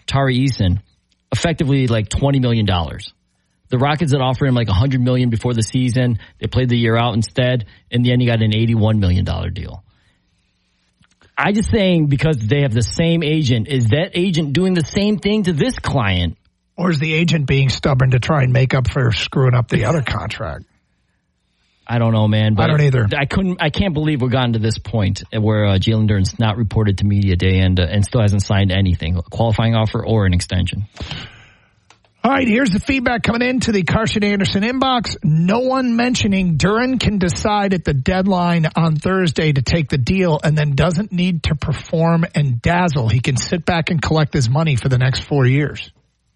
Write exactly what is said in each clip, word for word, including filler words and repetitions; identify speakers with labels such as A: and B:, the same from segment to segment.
A: Tari Eason effectively like twenty million dollars. The Rockets had offered him like one hundred million dollars before the season. They played the year out instead. In the end, he got an eighty-one million dollars deal. I just saying because they have the same agent, is that agent doing the same thing to this client?
B: Or is the agent being stubborn to try and make up for screwing up the other contract?
A: I don't know, man. But
B: I don't either.
A: I couldn't. I can't believe we've gotten to this point where uh, Jalen Duren's not reported to media day and uh, and still hasn't signed anything, a qualifying offer or an extension.
B: All right, here's the feedback coming into the Carson Anderson inbox. No one mentioning Duren can decide at the deadline on Thursday to take the deal and then doesn't need to perform and dazzle. He can sit back and collect his money for the next four years.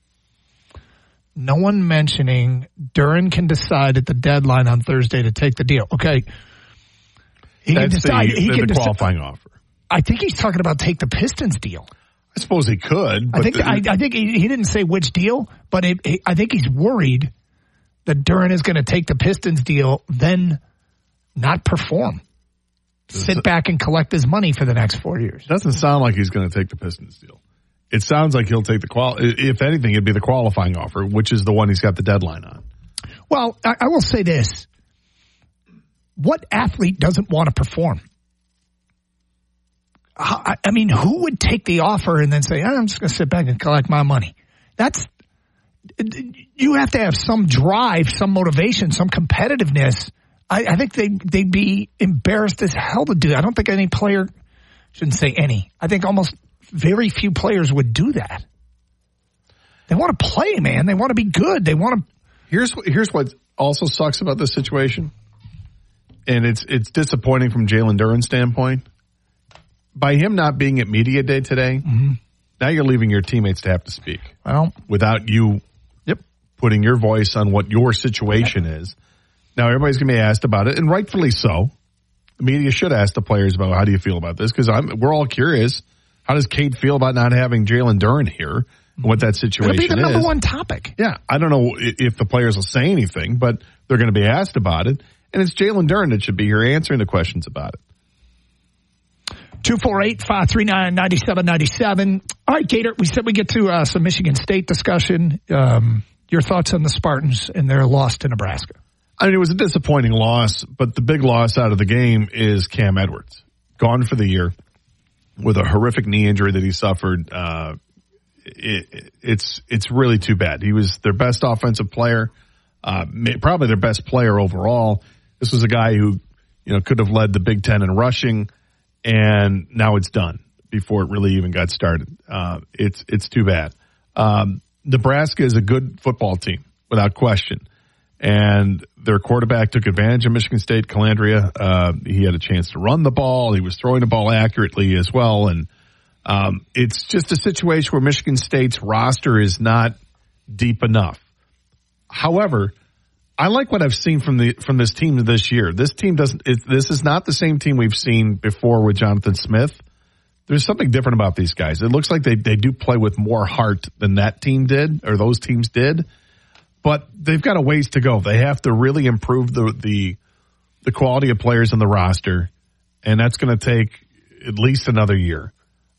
B: No one mentioning Duren can decide at the deadline on Thursday to take the deal. Okay. He
C: That's
B: can decide.
C: the,
B: he
C: the,
B: can
C: the
B: deci-
C: qualifying offer.
B: I think he's talking about take the Pistons deal.
C: I suppose he could. But
B: I think
C: the,
B: I, I think he, he didn't say which deal, but it, he, I think he's worried that Duren is going to take the Pistons deal, then not perform, sit back and collect his money for the next four years.
C: Doesn't sound like he's going to take the Pistons deal. It sounds like he'll take the qual. If anything, it'd be the qualifying offer, which is the one he's got the deadline on.
B: Well, I, I will say this: what athlete doesn't want to perform? I, I mean, who would take the offer and then say, "I'm just going to sit back and collect my money"? That's you have to have some drive, some motivation, some competitiveness. I, I think they they'd be embarrassed as hell to do that. I don't think any player shouldn't say any. I think almost. Very few players would do that. They want to play, man. They want to be good. They want to.
C: Here's here's what also sucks about this situation, and it's it's disappointing from Jalen Duren's standpoint. By him not being at media day today, mm-hmm. now you're leaving your teammates to have to speak.
B: Well,
C: without you,
B: yep,
C: putting your voice on what your situation okay. is. Now everybody's going to be asked about it, and rightfully so. The media should ask the players about how do you feel about this because I'm we're all curious. How does Kate feel about not having Jalen Duren here? What that situation is?
B: It'll be the number is. one topic.
C: Yeah, I don't know if the players will say anything, but they're going to be asked about it, and it's Jalen Duren that should be here answering the questions about it.
B: two four eight, five three nine, nine seven nine seven. All right, Gator, we said we get to uh, some Michigan State discussion. Um, your thoughts on the Spartans and their loss to Nebraska?
C: I mean, it was a disappointing loss, but the big loss out of the game is Cam Edwards, gone for the year. With a horrific knee injury that he suffered, uh, it, it's it's really too bad. He was their best offensive player, uh, probably their best player overall. This was a guy who, you know, could have led the Big Ten in rushing, and now it's done before it really even got started. Uh, it's it's too bad. Um, Nebraska is a good football team without question. And their quarterback took advantage of Michigan State, Calandria. Uh, he had a chance to run the ball. He was throwing the ball accurately as well. And um, it's just a situation where Michigan State's roster is not deep enough. However, I like what I've seen from the from this team this year. This team doesn't. It, this is not the same team we've seen before with Jonathan Smith. There's something different about these guys. It looks like they they do play with more heart than that team did or those teams did. But they've got a ways to go. They have to really improve the the, the quality of players on the roster, and that's going to take at least another year.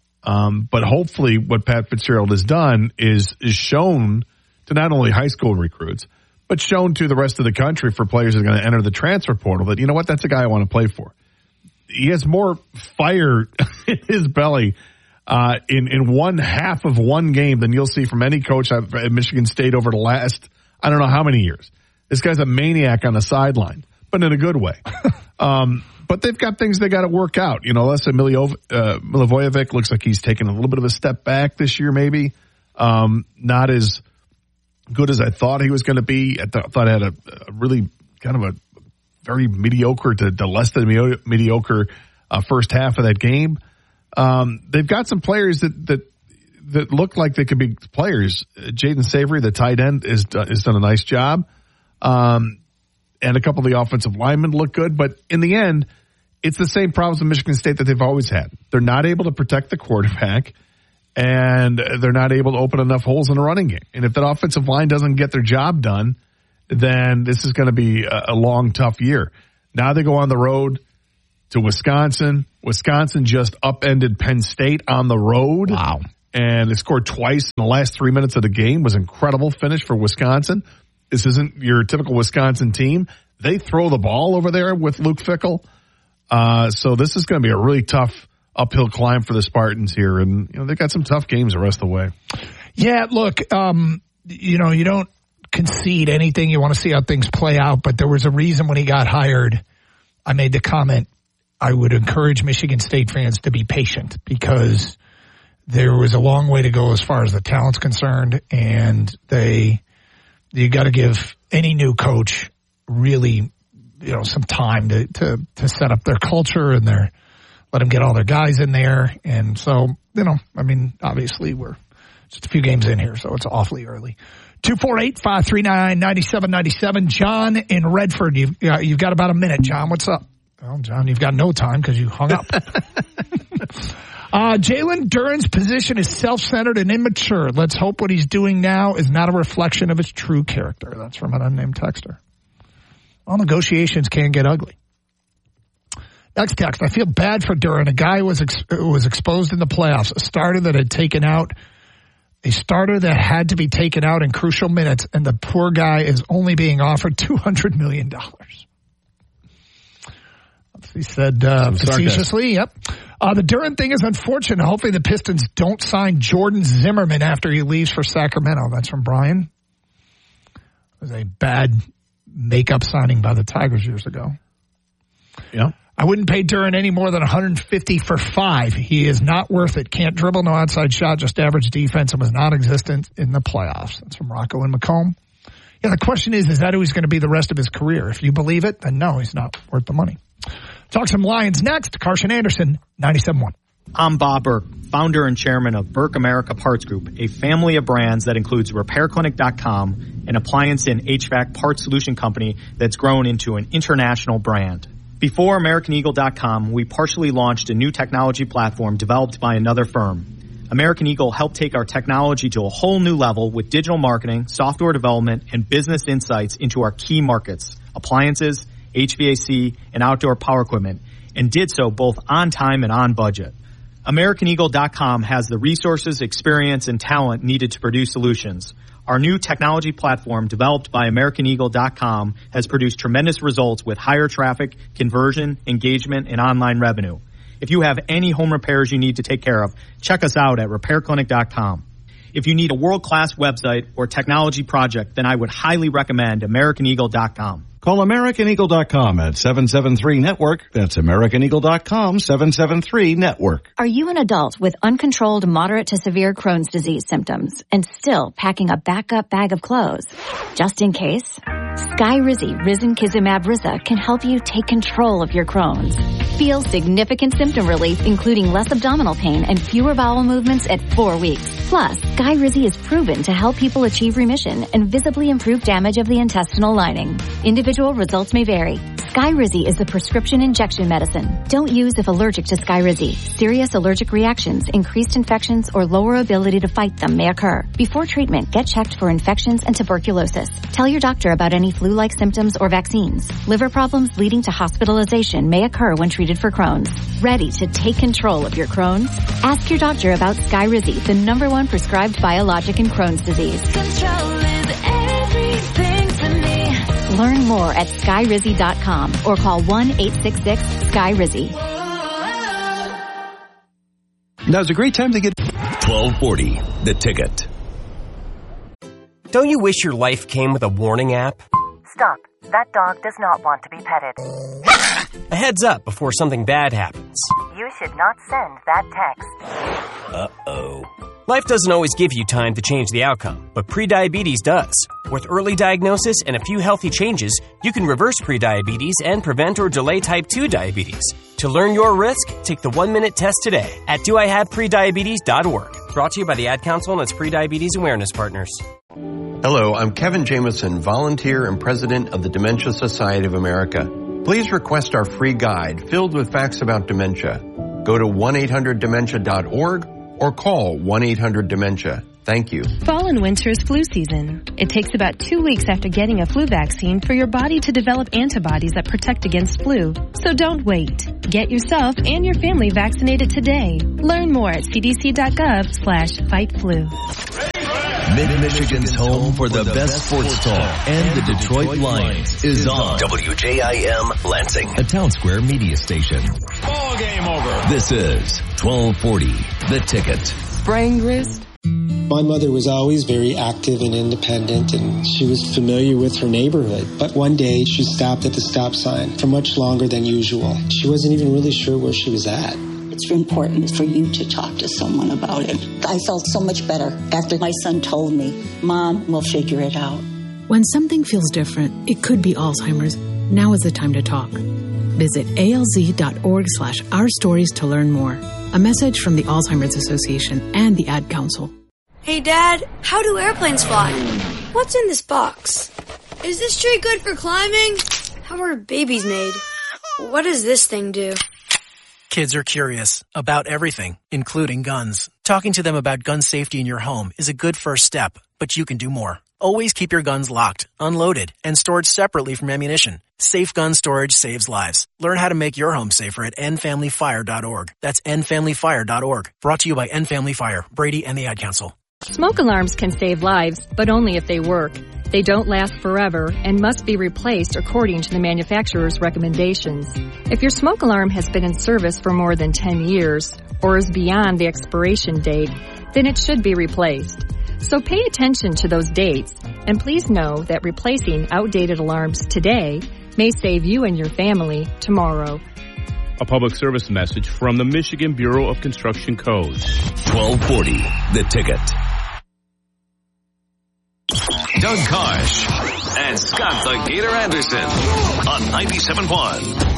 C: Um, but hopefully what Pat Fitzgerald has done is is shown to not only high school recruits, but shown to the rest of the country for players that are going to enter the transfer portal that, you know what, that's a guy I want to play for. He has more fire in his belly uh, in, in one half of one game than you'll see from any coach at Michigan State over the last – I don't know how many years. This guy's a maniac on the sideline, but in a good way. um, but they've got things they got to work out. You know, Les Milio, uh, Milivojevic looks like he's taken a little bit of a step back this year, maybe. Um, not as good as I thought he was going to be. I th- thought I had a, a really kind of a very mediocre to, to less than mediocre uh, first half of that game. Um, they've got some players that, that, that look like they could be players. Jaden Savory, the tight end, is has done a nice job. Um, and a couple of the offensive linemen look good. But in the end, it's the same problems in Michigan State that they've always had. They're not able to protect the quarterback, and they're not able to open enough holes in the running game. And if that offensive line doesn't get their job done, then this is going to be a, a long, tough year. Now they go on the road to Wisconsin. Wisconsin just upended Penn State on the road.
B: Wow.
C: and they scored twice in the last three minutes of the game. Was incredible finish for Wisconsin. This isn't your typical Wisconsin team. They throw the ball over there with Luke Fickell. Uh, so this is going to be a really tough uphill climb for the Spartans here. And, you know, they've got some tough games the rest of the way.
B: Yeah, look, um, you know, you don't concede anything. You want to see how things play out. But there was a reason when he got hired, I made the comment, I would encourage Michigan State fans to be patient because there was a long way to go as far as the talent's concerned. And they, you got to give any new coach really, you know, some time to, to, to set up their culture and their, let them get all their guys in there. And so, you know, I mean, obviously we're just a few games in here, so it's awfully early. two four eight, five three nine, nine seven nine seven. John in Redford, you've, uh, you've got about a minute. John, what's up? Well, John, you've got no time because you hung up. Uh, Jalen Duren's position is self-centered and immature. Let's hope what he's doing now is not a reflection of his true character. That's from an unnamed texter. Well, negotiations can get ugly. Next text. I feel bad for Duren. A guy was ex- was exposed in the playoffs. A starter that had taken out, a starter that had to be taken out in crucial minutes, and the poor guy is only being offered two hundred million dollars. He said uh, facetiously, yep. Uh, the Duren thing is unfortunate. Hopefully the Pistons don't sign Jordan Zimmerman after he leaves for Sacramento. That's from Brian. It was a bad makeup signing by the Tigers years ago.
C: Yeah.
B: I wouldn't pay Duren any more than one hundred fifty for five. He is not worth it. Can't dribble, no outside shot, just average defense, and was non-existent in the playoffs. That's from Rocco and Macomb. Yeah, the question is, is that who he's going to be the rest of his career? If you believe it, then no, he's not worth the money. Talk some Lions next. Carson Anderson, ninety-seven point one.
D: I'm Bob Burke, founder and chairman of Burke America Parts Group, a family of brands that includes repair clinic dot com, an appliance and H V A C parts solution company that's grown into an international brand. Before American Eagle dot com, we partially launched a new technology platform developed by another firm. American Eagle helped take our technology to a whole new level with digital marketing, software development, and business insights into our key markets, appliances, H V A C, and outdoor power equipment, and did so both on time and on budget. American Eagle dot com has the resources, experience, and talent needed to produce solutions. Our new technology platform, developed by American Eagle dot com, has produced tremendous results with higher traffic, conversion, engagement, and online revenue. If you have any home repairs you need to take care of, check us out at repair clinic dot com. If you need a world-class website or technology project, then I would highly recommend American Eagle dot com.
E: Call American Eagle dot com at seven seven three network. That's American Eagle dot com, seven seven three network.
F: Are you an adult with uncontrolled moderate to severe Crohn's disease symptoms and still packing a backup bag of clothes? Just in case, Skyrizi Risankizumab Risa can help you take control of your Crohn's. Feel significant symptom relief, including less abdominal pain and fewer bowel movements at four weeks. Plus, Skyrizi is proven to help people achieve remission and visibly improve damage of the intestinal lining. Individual results may vary. Skyrizi is a prescription injection medicine. Don't use if allergic to Skyrizi. Serious allergic reactions, increased infections, or lower ability to fight them may occur. Before treatment, get checked for infections and tuberculosis. Tell your doctor about any flu-like symptoms or vaccines. Liver problems leading to hospitalization may occur when treated for Crohn's. Ready to take control of your Crohn's? Ask your doctor about Skyrizi, the number one prescribed biologic in Crohn's disease.
G: Control is everything to me.
F: Learn more at Skyrizi dot com or call one eight six six Sky Rizzi.
E: Now's a great time to get
H: twelve forty, The Ticket.
I: Don't you wish your life came with a warning app?
J: Stop. That dog does not want to be petted.
I: A heads up before something bad happens.
J: You should not send that text.
I: Uh-oh. Life doesn't always give you time to change the outcome, but prediabetes does. With early diagnosis and a few healthy changes, you can reverse prediabetes and prevent or delay type two diabetes. To learn your risk, take the one-minute test today at do I have prediabetes dot org. Brought to you by the Ad Council and its Prediabetes Awareness Partners.
K: Hello, I'm Kevin Jameson, volunteer and president of the Dementia Society of America. Please request our free guide filled with facts about dementia. Go to one eight hundred dementia dot org or call one eight hundred dementia. Thank you.
L: Fall and winter is flu season. It takes about two weeks after getting a flu vaccine for your body to develop antibodies that protect against flu. So don't wait. Get yourself and your family vaccinated today. Learn more at cdc.gov slash fight flu.
H: Mid-Michigan's home for the best sports talk and the Detroit Lions is on W J I M Lansing, a Town Square media station.
M: Ball game over.
H: This is twelve forty, The Ticket.
N: Sprained wrist.
O: My mother was always very active and independent, and she was familiar with her neighborhood. But one day, she stopped at the stop sign for much longer than usual. She wasn't even really sure where she was at.
P: It's important for you to talk to someone about it. I felt so much better after my son told me, Mom, we'll figure it out.
Q: When something feels different, it could be Alzheimer's. Now is the time to talk. Visit alz.org slash our stories to learn more. A message from the Alzheimer's Association and the Ad Council.
R: Hey, Dad, how do airplanes fly? What's in this box? Is this tree good for climbing? How are babies made? What does this thing do?
S: Kids are curious about everything, including guns. Talking to them about gun safety in your home is a good first step, but you can do more. Always keep your guns locked, unloaded, and stored separately from ammunition. Safe gun storage saves lives. Learn how to make your home safer at end family fire dot org. That's end family fire dot org. Brought to you by End Family Fire, Brady, and the Ad Council.
T: Smoke alarms can save lives, but only if they work. They don't last forever and must be replaced according to the manufacturer's recommendations. If your smoke alarm has been in service for more than ten years or is beyond the expiration date, then it should be replaced. So pay attention to those dates, and please know that replacing outdated alarms today may save you and your family tomorrow.
U: A public service message from the Michigan Bureau of Construction Codes.
H: twelve forty, The Ticket.
V: Doug Karsh and Scott the Gator Anderson on ninety-seven point one.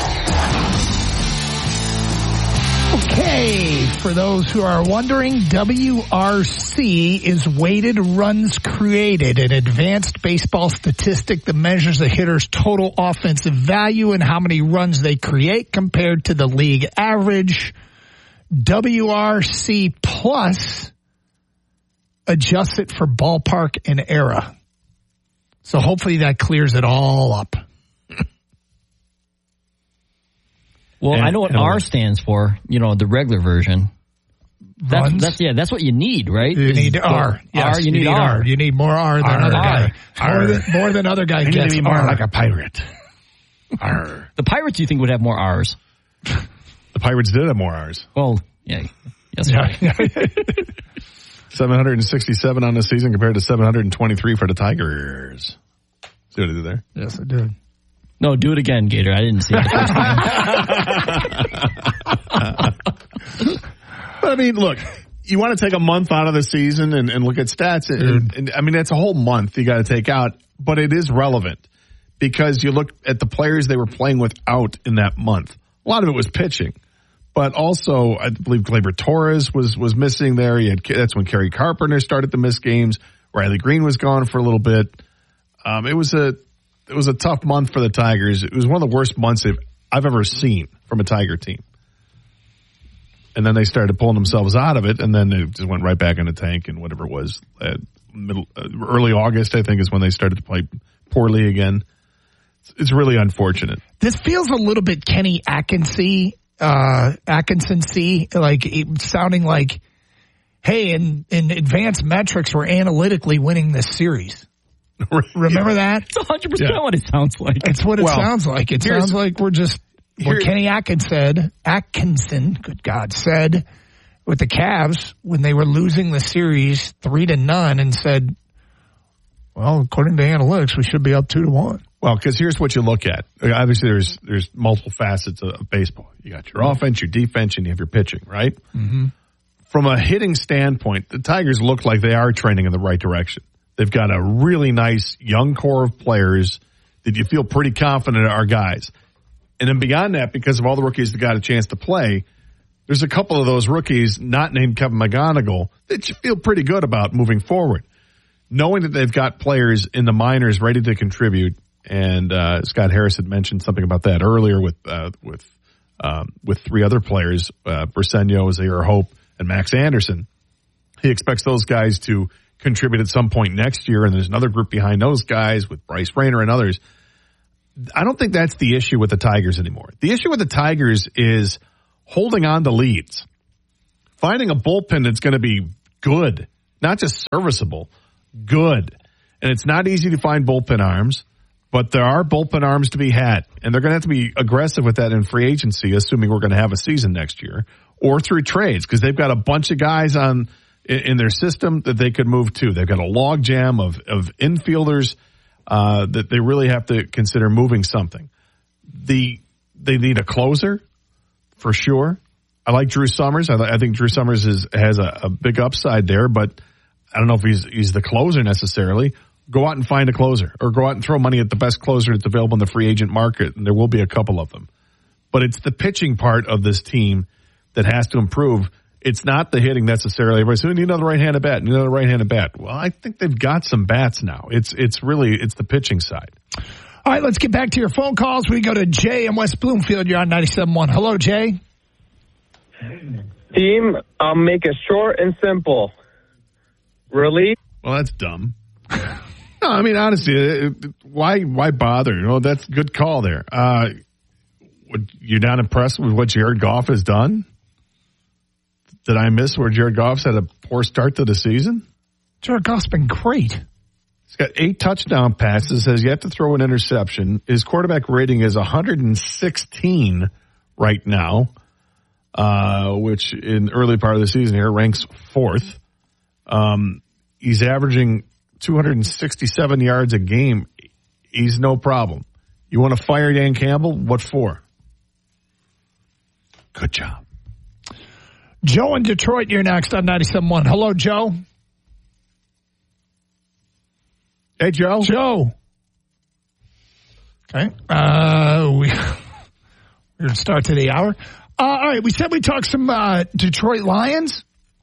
B: Okay, for those who are wondering, W R C is weighted runs created, an advanced baseball statistic that measures a hitter's total offensive value and how many runs they create compared to the league average. W R C Plus adjusts it for ballpark and era. So hopefully that clears it all up.
A: Well,
B: and,
A: I know what R stands for, you know, the regular version. That's,
B: Runs?
A: that's yeah, that's what you need, right?
B: You need
A: Is,
B: R. Yes,
A: R, you,
B: you
A: need,
B: need
A: R.
B: R. You need more R than
A: R,
B: other
A: R.
B: guy.
A: R.
B: More than, more than other guy
C: I need
B: gets
C: to be more
B: R.
C: like a pirate. R.
A: The Pirates, you think, would have more R's?
C: The Pirates did have more R's.
A: Well, yeah. Yes, right.
C: seven hundred sixty-seven on the season compared to seven hundred twenty-three for the Tigers. See what I did there?
B: Yes, I did.
A: No, do it again, Gator. I didn't see it the first time.
C: But I mean, look, you want to take a month out of the season and, and look at stats. And, and, I mean, that's a whole month you got to take out, but it is relevant because you look at the players they were playing without in that month. A lot of it was pitching, but also I believe Gleyber Torres was was missing there. He had, that's when Kerry Carpenter started to miss games. Riley Green was gone for a little bit. Um, it was a it was a tough month for the Tigers. It was one of the worst months I've, I've ever seen from a Tiger team. And then they started pulling themselves out of it, and then it just went right back in the tank. And whatever it was, uh, middle uh, early August, I think, is when they started to play poorly again. It's, it's really unfortunate.
B: This feels a little bit Kenny Atkinson, uh, Atkinson-y, like it, sounding like, hey, in, in advanced metrics, we're analytically winning this series. Remember that?
A: It's one hundred percent yeah. what it sounds like.
B: It's what it well, sounds like. It sounds like we're just what Kenny Atkinson said, Atkinson, good God, said with the Cavs when they were losing the series three to none and said, well, according to analytics, we should be up two to one.
C: Well, because here's what you look at. Obviously, there's there's multiple facets of baseball. You got your mm-hmm. offense, your defense, and you have your pitching, right?
B: Mm-hmm.
C: From a hitting standpoint, the Tigers look like they are trending in the right direction. They've got a really nice young core of players that you feel pretty confident are guys. And then beyond that, because of all the rookies that got a chance to play, there's a couple of those rookies not named Kevin McGonigal that you feel pretty good about moving forward. Knowing that they've got players in the minors ready to contribute, and uh, Scott Harris had mentioned something about that earlier with uh, with um, with three other players, uh, Briseño, Zaire Hope, and Max Anderson. He expects those guys to contribute at some point next year, and there's another group behind those guys with Bryce Rayner and others. I don't think that's the issue with the Tigers anymore. The issue with the Tigers is holding on to leads. Finding a bullpen that's going to be good, not just serviceable, good. And it's not easy to find bullpen arms, but there are bullpen arms to be had. And they're going to have to be aggressive with that in free agency, assuming we're going to have a season next year, or through trades, because they've got a bunch of guys on in, in their system that they could move to. They've got a log jam of, of infielders uh, that they really have to consider moving something. The They need a closer, for sure. I like Drew Summers. I, I think Drew Summers is, has a, a big upside there, but I don't know if he's he's the closer necessarily. Go out and find a closer, or go out and throw money at the best closer that's available in the free agent market, and there will be a couple of them. But it's the pitching part of this team that has to improve. It's not the hitting necessarily. Everybody's saying, we need another right-handed bat, need another right-handed bat. Well, I think they've got some bats now. It's it's really, it's the pitching side.
B: All right, let's get back to your phone calls. We go to Jay in West Bloomfield. You're on ninety-seven point one. Hello, Jay.
D: Team, I'll make it short and simple. Relief.
C: Well, that's dumb. No, I mean, honestly, why why bother? You know, that's a good call there. Uh, you're not impressed with what Jared Goff has done? Did I miss where Jared Goff's had a poor start to the season?
B: Jared Goff's been great.
C: He's got eight touchdown passes, has yet to throw an interception. His quarterback rating is one hundred sixteen right now. Uh, which in the early part of the season here ranks fourth. Um, he's averaging two hundred sixty-seven yards a game. He's no problem. You want to fire Dan Campbell? What for? Good job.
B: Joe in Detroit, you're next on ninety-seven point one. Hello, Joe.
C: Hey, Joe.
B: Joe. Okay. Uh, we, we're going to start to the hour. Uh, all right, we said we talked some uh, Detroit Lions.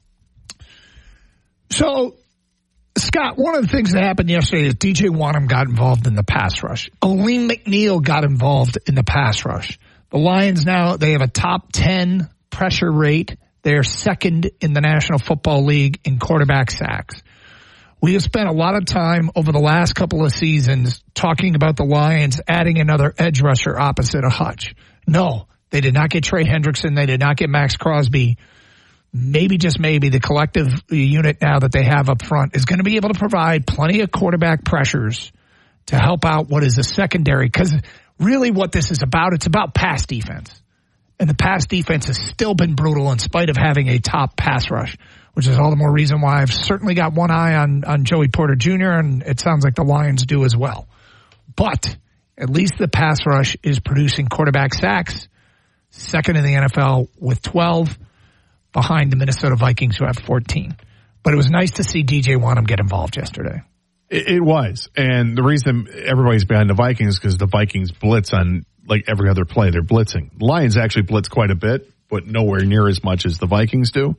B: So, Scott, one of the things that happened yesterday is D J Wanham got involved in the pass rush. Aleem McNeil got involved in the pass rush. The Lions now, they have a top ten pressure rate. They're second in the National Football League in quarterback sacks. We have spent a lot of time over the last couple of seasons talking about the Lions adding another edge rusher opposite of Hutch. No. They did not get Trey Hendrickson. They did not get Max Crosby. Maybe, just maybe, the collective unit now that they have up front is going to be able to provide plenty of quarterback pressures to help out what is a secondary. Because really what this is about, it's about pass defense. And the pass defense has still been brutal in spite of having a top pass rush, which is all the more reason why I've certainly got one eye on, on Joey Porter Junior, and it sounds like the Lions do as well. But at least the pass rush is producing quarterback sacks. Second in the N F L with twelve, behind the Minnesota Vikings, who have fourteen. But it was nice to see D J Wanham get involved yesterday.
C: It, it was. And the reason everybody's behind the Vikings is because the Vikings blitz on like every other play. They're blitzing. The Lions actually blitz quite a bit, but nowhere near as much as the Vikings do.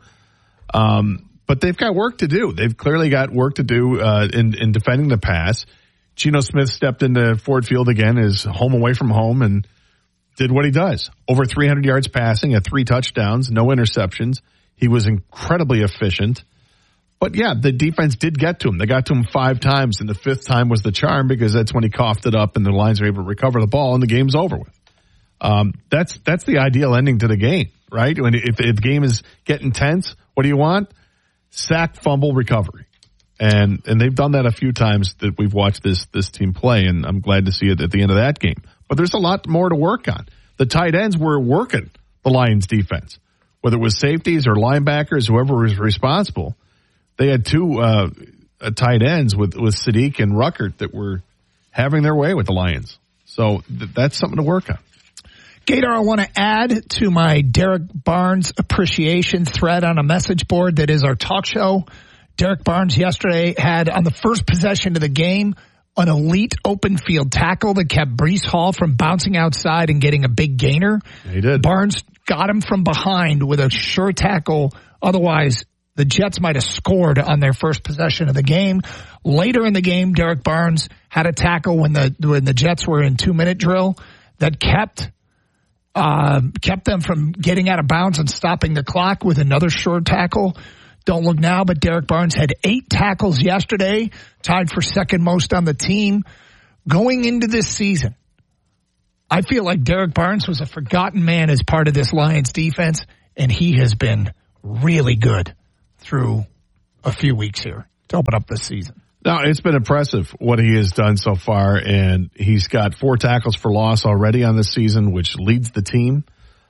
C: Um, but they've got work to do. They've clearly got work to do uh, in, in defending the pass. Geno Smith stepped into Ford Field again, is home away from home, and did what he does. Over three hundred yards passing at three touchdowns, no interceptions. He was incredibly efficient. But yeah, the defense did get to him. They got to him five times, and the fifth time was the charm because that's when he coughed it up and the Lions were able to recover the ball and the game's over with. Um, that's that's the ideal ending to the game, right? When if, if the game is getting tense, what do you want? Sack, fumble, recovery. And and they've done that a few times that we've watched this this team play, and I'm glad to see it at the end of that game. But there's a lot more to work on. The tight ends were working the Lions defense, whether it was safeties or linebackers, whoever was responsible. They had two uh, uh, tight ends with, with Sadiq and Ruckert that were having their way with the Lions. So th- that's something to work on.
B: Gator, I want to add to my Derek Barnes appreciation thread on a message board that is our talk show. Derek Barnes yesterday had, on the first possession of the game, an elite open field tackle that kept Breece Hall from bouncing outside and getting a big gainer.
C: He did.
B: Barnes got him from behind with a sure tackle. Otherwise, the Jets might have scored on their first possession of the game. Later in the game, Derek Barnes had a tackle when the when the Jets were in two-minute drill that kept uh, kept them from getting out of bounds and stopping the clock with another short tackle Don't look now, but Derek Barnes had eight tackles yesterday, tied for second most on the team. Going into this season, I feel like Derek Barnes was a forgotten man as part of this Lions defense, and he has been really good through a few weeks here to open up this season.
C: No, it's been impressive what he has done so far, and he's got four tackles for loss already on this season, which leads the team.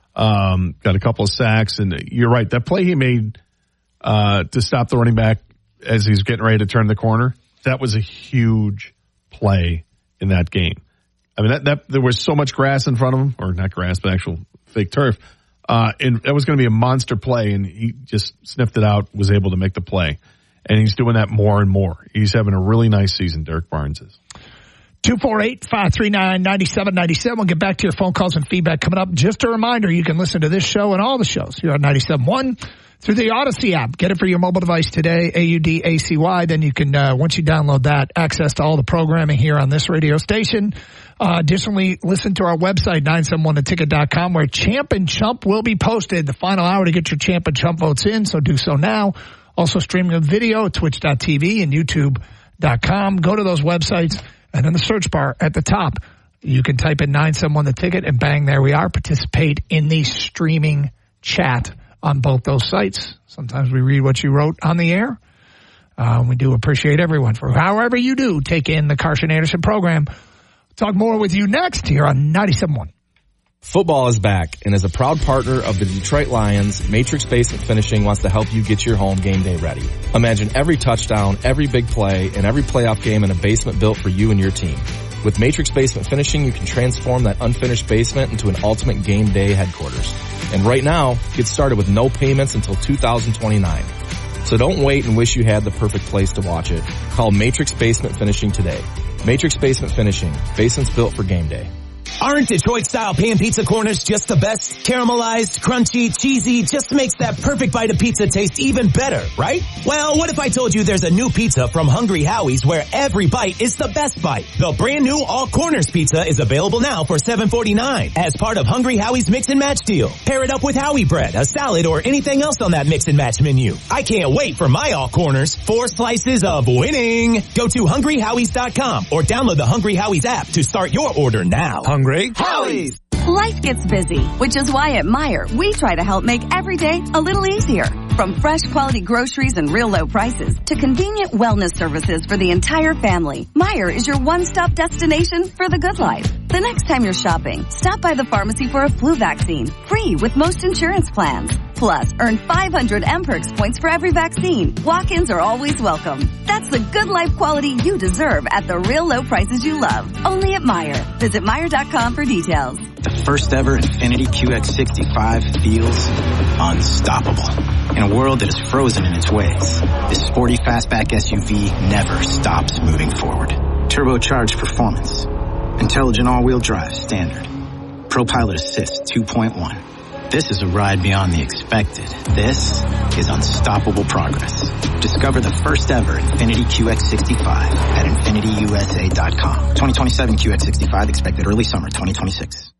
C: Um, got a couple of sacks, and you're right. That play he made uh, to stop the running back as he's getting ready to turn the corner, that was a huge play in that game. I mean, that, that there was so much grass in front of him, or not grass, but actual fake turf. Uh, and that was going to be a monster play, and he just sniffed it out, was able to make the play. And he's doing that more and more. He's having a really nice season, Derek Barnes is.
B: two four eight, five three nine, nine seven nine seven. We'll get back to your phone calls and feedback coming up. Just a reminder, you can listen to this show and all the shows here on ninety-seven point one through the Odyssey app. Get it for your mobile device today, A U D A C Y. Then you can, uh, once you download that, access to all the programming here on this radio station. Uh, additionally, listen to our website, nine seven one the ticket dot com, where Champ and Chump will be posted. The final hour to get your Champ and Chump votes in, so do so now. Also streaming a video, twitch dot t v and youtube dot com. Go to those websites, and in the search bar at the top, you can type in nine seven one the ticket, and bang, there we are. Participate in the streaming chat on both those sites. Sometimes we read what you wrote on the air. Uh, we do appreciate everyone for however you do take in the Carson Anderson program. Talk more with you next here on ninety-seven point one.
G: Football is back, and as a proud partner of the Detroit Lions, Matrix Basement Finishing wants to help you get your home game day ready. Imagine every touchdown, every big play, and every playoff game in a basement built for you and your team. With Matrix Basement Finishing, you can transform that unfinished basement into an ultimate game day headquarters. And right now, get started with no payments until two thousand twenty-nine. So don't wait and wish you had the perfect place to watch it. Call Matrix Basement Finishing today. Matrix Basement Finishing, basements built for game day.
N: Aren't Detroit-style pan pizza corners just the best? Caramelized, crunchy, cheesy, just makes that perfect bite of pizza taste even better, right? Well, what if I told you there's a new pizza from Hungry Howie's where every bite is the best bite? The brand new All Corners pizza is available now for seven forty-nine as part of Hungry Howie's Mix and Match deal. Pair it up with Howie bread, a salad, or anything else on that Mix and Match menu. I can't wait for my All Corners. Four slices of winning. Go to hungry howies dot com or download the Hungry Howie's app to start your order now. Hungry Howie's.
W: Life gets busy, which is why at Meijer, we try to help make every day a little easier. From fresh quality groceries and real low prices to convenient wellness services for the entire family, Meijer is your one-stop destination for the good life. The next time you're shopping, stop by the pharmacy for a flu vaccine, free with most insurance plans. Plus, earn five hundred M Perks points for every vaccine. Walk-ins are always welcome. That's the good life quality you deserve at the real low prices you love. Only at Meijer. Visit Meijer dot com for details.
X: The first ever Infiniti Q X sixty-five feels unstoppable. In a world that is frozen in its ways, this sporty fastback S U V never stops moving forward. Turbocharged performance. Intelligent all-wheel drive standard. ProPilot Assist two point one. This is a ride beyond the expected. This is unstoppable progress. Discover the first ever Infiniti Q X sixty-five at infinity u s a dot com. twenty twenty-seven Q X sixty-five expected early summer twenty twenty-six.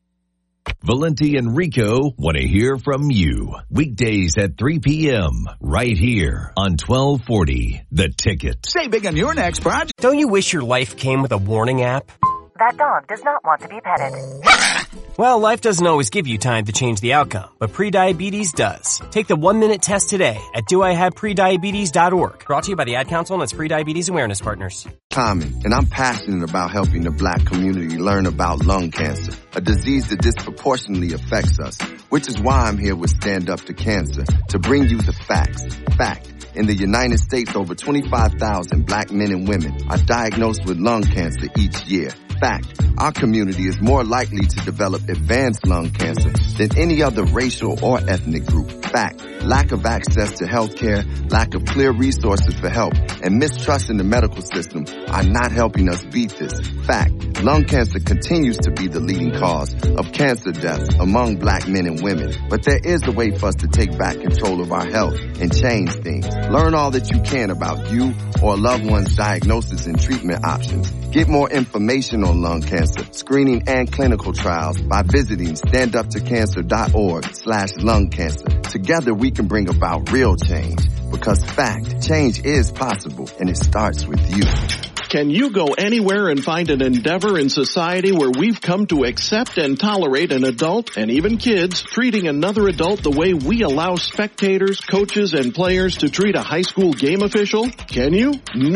H: Valenti and Rico want to hear from you. Weekdays at three p.m. right here on twelve forty The Ticket.
I: Say big on your next project. Don't you wish your life came with a warning app?
J: That dog does not want to be petted.
I: Well, life doesn't always give you time to change the outcome, but prediabetes does. Take the one-minute test today at do I have prediabetes dot org. Brought to you by the Ad Council and its Prediabetes Awareness Partners.
Y: Tommy, and I'm passionate about helping the black community learn about lung cancer, a disease that disproportionately affects us, which is why I'm here with Stand Up to Cancer, to bring you the facts. Fact. In the United States, over twenty-five thousand black men and women are diagnosed with lung cancer each year. Fact, our community is more likely to develop advanced lung cancer than any other racial or ethnic group. Fact, lack of access to health care, lack of clear resources for help, and mistrust in the medical system are not helping us beat this. Fact, lung cancer continues to be the leading cause of cancer deaths among black men and women. But there is a way for us to take back control of our health and change things. Learn all that you can about you or a loved one's diagnosis and treatment options. Get more information on lung cancer, screening, and clinical trials by visiting standuptocancer.org slash lung cancer. Together we can bring about real change, Because fact, change is possible, and it starts with you.
E: Can you go anywhere and find an endeavor in society where we've come to accept and tolerate an adult and even kids treating another adult the way we allow spectators, coaches, and players to treat a high school game official? Can you? No.